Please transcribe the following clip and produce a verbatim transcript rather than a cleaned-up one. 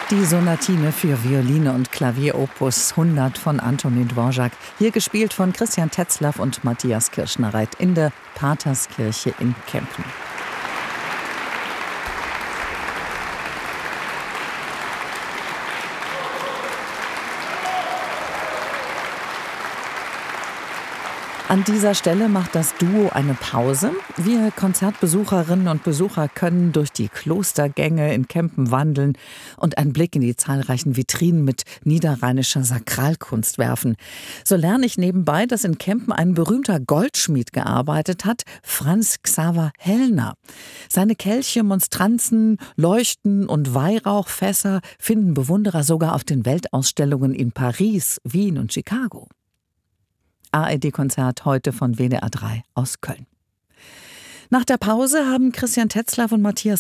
Die Sonatine für Violine und Klavier Opus hundert von Antonín Dvořák, hier gespielt von Christian Tetzlaff und Matthias Kirschner-Reit in der Paterskirche in Kempen. An dieser Stelle macht das Duo eine Pause. Wir Konzertbesucherinnen und Besucher können durch die Klostergänge in Kempen wandeln und einen Blick in die zahlreichen Vitrinen mit niederrheinischer Sakralkunst werfen. So lerne ich nebenbei, dass in Kempen ein berühmter Goldschmied gearbeitet hat, Franz Xaver Hellner. Seine Kelche, Monstranzen, Leuchten und Weihrauchfässer finden Bewunderer sogar auf den Weltausstellungen in Paris, Wien und Chicago. A R D-Konzert heute von W D R drei aus Köln. Nach der Pause haben Christian Tetzlaff und Matthias